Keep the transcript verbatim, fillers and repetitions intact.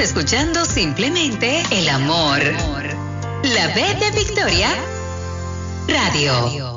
escuchando simplemente el amor. La B de Victoria Radio.